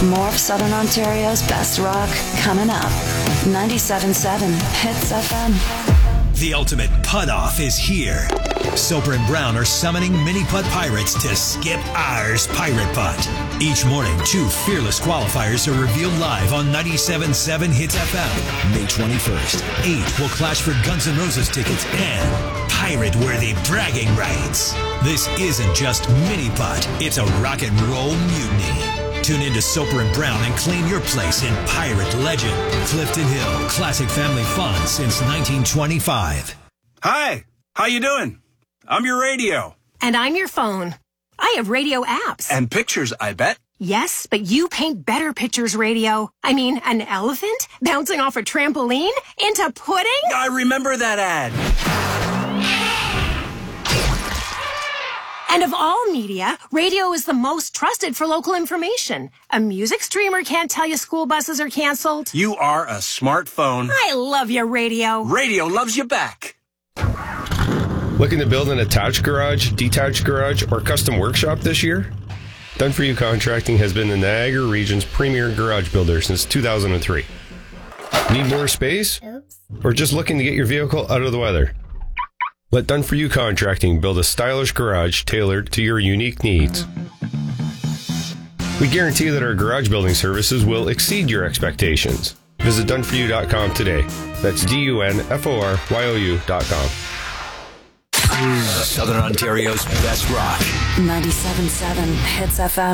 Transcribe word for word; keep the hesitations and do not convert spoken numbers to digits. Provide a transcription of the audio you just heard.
More of Southern Ontario's best rock coming up. ninety-seven point seven Hits F M. The ultimate putt-off is here. Soper and Brown are summoning mini-putt pirates to skip ours Pirate Putt. Each morning, two fearless qualifiers are revealed live on ninety-seven point seven Hits F M. May twenty-first, eight will clash for Guns N' Roses tickets and pirate-worthy bragging rights. This isn't just mini-putt, it's a rock and roll mutiny. Tune in to Soper and Brown and claim your place in pirate legend. Clifton Hill, classic family fun since nineteen twenty-five. Hi, how you doing? I'm your radio. And I'm your phone. I have radio apps. And pictures, I bet. Yes, but you paint better pictures, radio. I mean, an elephant bouncing off a trampoline into pudding? I remember that ad. And of all media, radio is the most trusted for local information. A music streamer can't tell you school buses are canceled. You are a smartphone. I love your radio. Radio loves you back. Looking to build an attached garage, detached garage, or custom workshop this year? Done For You Contracting has been the Niagara region's premier garage builder since two thousand three. Need more space? Oops. Or just looking to get your vehicle out of the weather? Let Done For You Contracting build a stylish garage tailored to your unique needs. We guarantee that our garage building services will exceed your expectations. Visit done for you dot com today. That's D U N F O R Y O U dot com. Southern Ontario's best rock. ninety-seven point seven Hits F M.